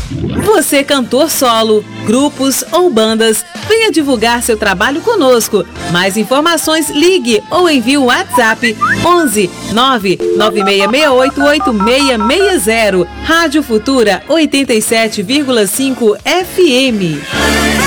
Você, cantor solo, grupos ou bandas, venha divulgar seu trabalho conosco. Mais informações, ligue ou envie o WhatsApp 11 99668 8660. Rádio Futura 87,5 FM.